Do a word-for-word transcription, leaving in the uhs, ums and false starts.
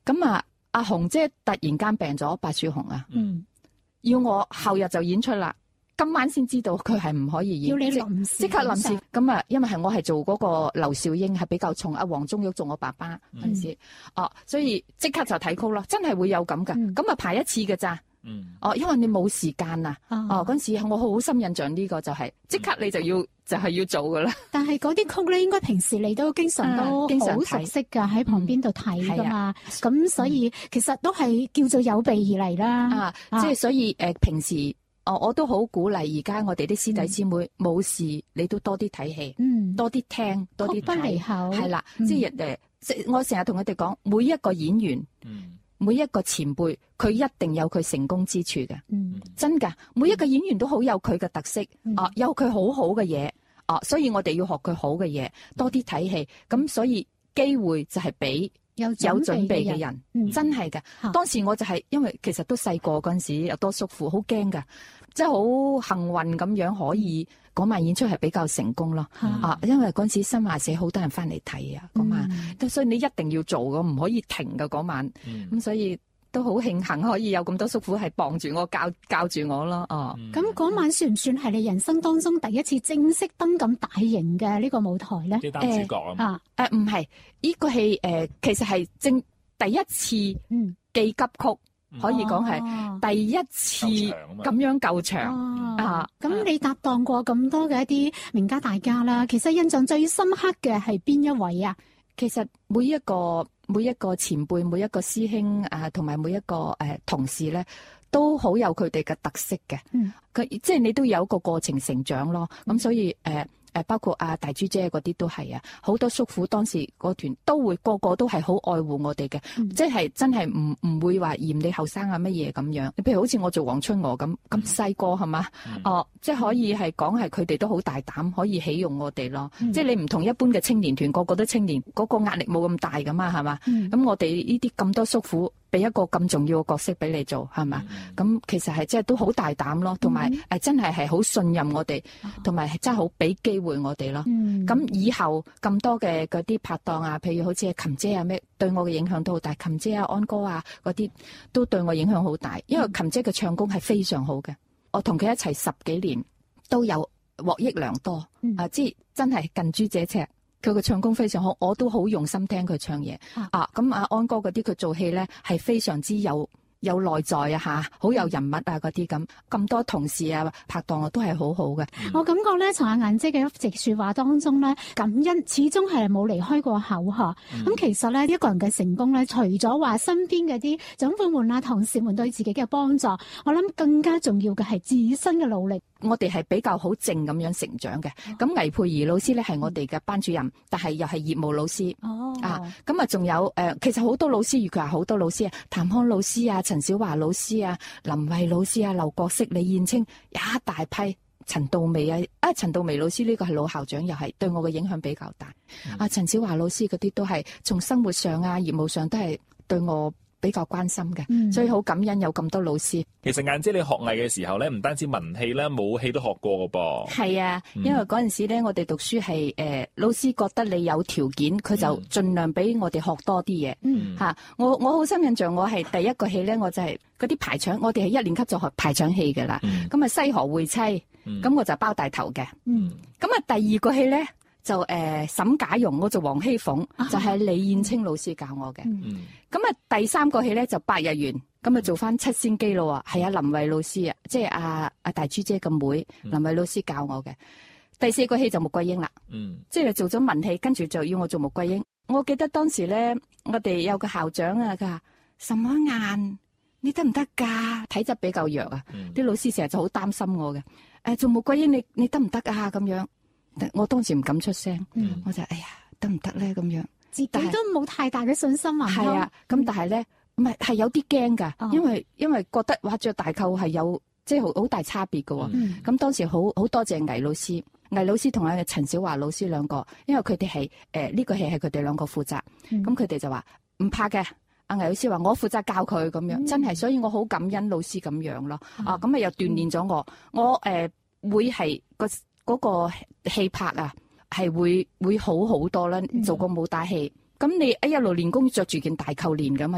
咁啊，阿紅姐突然間病咗，白雪紅啊，嗯，要我後日就演出啦。今晚先知道佢係唔可以演， 要你臨時即刻臨時咁啊！因為係我係做嗰個劉少英，係比較重，阿黃宗玉做我爸爸嗰陣時，哦，所以即刻就睇 call 咯，真係會有咁噶。咁啊排一次㗎咋？哦，因為你冇時間啊。哦，嗰陣時我好深印象呢個就係即刻你就要就係要做噶啦。 但係嗰啲曲咧，應該平時你都經常都好熟悉噶，喺旁邊度睇噶嘛。咁所以其實都係叫做有備而嚟啦。 啊，即係所以誒平時。哦，我都好鼓勵而家我哋啲師弟師妹冇、嗯、事，你都多啲睇戲，嗯，多啲聽，多啲睇，係啦，即係誒，即我成日同佢哋講，每一個演員，嗯，每一個前輩，佢一定有佢成功之處嘅，嗯，真噶，每一個演員都好有佢嘅特色，嗯、啊，有佢好好嘅嘢，啊，所以我哋要學佢好嘅嘢，多啲睇戲，咁所以機會就係俾有準備嘅人，嗯、真係嘅。嗯、當時我就係、是、因為其實都細個嗰陣時有多叔父，好驚噶。即係好幸運咁樣可以嗰晚演出係比較成功咯，嗯、啊！因為嗰陣時新華社好多人翻嚟睇啊，嗰晚，嗯、所以你一定要做嘅，唔可以停嘅嗰晚。咁、嗯、所以都好慶幸可以有咁多叔父係傍住我教教住我咯，哦。 咁嗰、嗯、晚算唔算係你人生當中第一次正式登咁大型嘅呢個舞台咧？ 即係擔主角啊？ 誒唔係，呢個戲誒其實係正第一次記急曲。可以講係第一次咁樣救場、哦、啊！ 咁你搭檔過咁多嘅一啲名家大家啦，其實印象最深刻嘅係邊一位啊？ 其實每一個每一個前輩、每一個師兄啊，同埋每一個誒、呃、同事咧，都好有佢哋嘅特色嘅。嗯，佢即係你都有一個過程成長咯。咁、嗯、所以誒。呃誒，包括阿大珠姐嗰啲都係啊，好多叔父當時嗰團都會個個都係好愛護我哋嘅，嗯、即係真係唔唔會話嫌你後生啊乜嘢咁樣。你譬如好似我做黃春娥咁咁細個係嘛，嗯、哦，即係可以係講係佢哋都好大膽，可以起用我哋咯。嗯、即係你唔同一般嘅青年團，個個都青年，嗰、嗰個壓力冇咁大噶嘛，係嘛？咁、嗯、我哋呢啲咁多叔父。俾一個咁重要嘅角色俾你做，係嘛？咁、嗯、其實係即係都好大膽咯，同埋誒真係係好信任我哋，同埋係真係好俾機會我哋咯。咁、嗯、以後咁多嘅嗰啲拍檔啊，譬如好似琴姐啊咩，對我嘅影響都好大。琴姐啊、安哥啊嗰啲都對我影響好大，因為琴姐嘅唱功係非常好嘅。我同佢一齊十幾年，都有獲益良多。嗯、啊，即係真係近朱者赤。佢個唱功非常好，我都好用心聽佢唱嘢啊！咁阿安哥嗰啲佢做戲咧係非常之有有內在啊吓，好有人物啊嗰啲咁，咁多同事啊拍檔啊都係好好嘅。 嗯、我感覺咧，從阿顏姐嘅一席說話當中咧，感恩始終係冇離開過口嗬。咁、嗯、其實咧，一個人嘅成功咧，除咗話身邊嘅啲長輩們啊、同事們對自己嘅幫助，我諗更加重要嘅係自身嘅努力。 我哋係比較好正咁樣成長嘅。咁、哦、倪佩儀老師咧係我哋嘅班主任，嗯、但係又係業務老師。哦，啊，咁啊仲有誒、呃，其實好多老師，如佢話好多老師啊，譚康老師啊、陳小華老師啊、林慧老師啊、劉國式、李燕青，一大批，陳道眉啊，啊陳道眉老師呢個係老校長，又係對我嘅影響比較大。嗯、啊，陳小華老師嗰啲都係從生活上啊、業務上都係對我比較關心嘅，嗯、所以好感恩有咁多老師。 其實顏姐你學藝嘅時候咧，唔單止文戲咧，武戲都學過噶噃。係啊，嗯、因為嗰陣時咧，我哋讀書係誒、呃，老師覺得你有條件，佢就盡量俾我哋學多啲嘢。吓、嗯啊，我我好深印象，我係第一個戲咧，我就係嗰啲排場，我哋係一年級就學排場戲噶啦。咁啊、嗯，西河會妻，咁、嗯、我就包大頭嘅。咁啊、嗯，第二個戲咧。就誒、呃、沈賈蓉，我做黃熙鳳，啊、就係李燕青老師教我嘅。咁啊、嗯，第三個戲咧就百日園，咁啊做翻七仙姬咯。係啊，林慧老師啊，即係阿阿大珠姐嘅妹，嗯、林慧老師教我嘅。第四個戲就穆桂英啦，嗯、即係做咗文戲，跟住就要我做穆桂英。我記得當時咧，我哋有個校長啊，佢話什麼眼，你得唔得㗎？體質比較弱啊，啲、嗯、老師成日就好擔心我嘅。誒、呃，做穆桂英你你得唔得啊？咁樣。我當時唔敢出聲，嗯、我就哎呀得唔得咧咁樣， 自己都冇太大嘅信心啊。 係啊，咁但係咧，唔係係有啲驚噶，哦、因為因為覺得話着大扣係有即係好好大差別噶。咁、嗯、當時好好多謝倪老師，倪老師同阿陳小華老師兩個，因為佢哋係誒呢個戲係佢哋兩個負責，咁佢哋就話唔怕嘅。阿倪老師話我負責教佢咁樣，嗯、真係，所以我好感恩老師咁樣咯。嗯、啊，咁啊又鍛煉咗我，我誒、呃、會係個。嗰個戲拍啊，係會會好好多啦。做個武打戲，咁、嗯、你一路練功，着住件大扣練㗎嘛。